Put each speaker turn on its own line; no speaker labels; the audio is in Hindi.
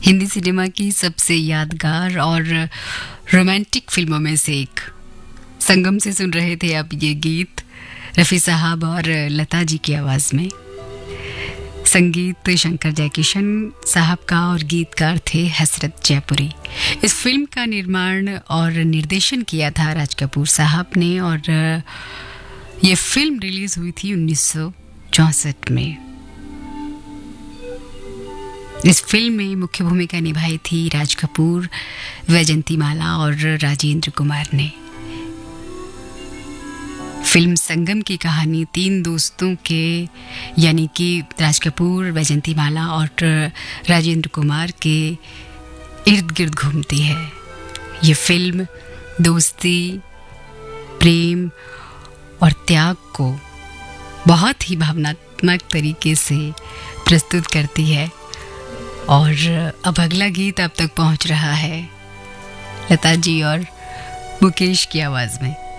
हिंदी सिनेमा की सबसे यादगार और रोमांटिक फिल्मों में से एक। संगम से सुन रहे थे आप ये गीत रफ़ी साहब और लता जी की आवाज़ में। संगीत शंकर जयकिशन साहब का और गीतकार थे हसरत जयपुरी। इस फिल्म का निर्माण और निर्देशन किया था राज कपूर साहब ने और ये फिल्म रिलीज हुई थी 1964 में। इस फिल्म में मुख्य भूमिका निभाई थी राज कपूर, वैजंती माला और राजेंद्र कुमार ने। फिल्म संगम की कहानी 3 दोस्तों के यानी कि राज कपूर, वैजंती माला और राजेंद्र कुमार के इर्द गिर्द घूमती है। ये फिल्म दोस्ती, प्रेम और त्याग को बहुत ही भावनात्मक तरीके से प्रस्तुत करती है। और अब अगला गीत आप तक पहुंच रहा है लता जी और मुकेश की आवाज़ में।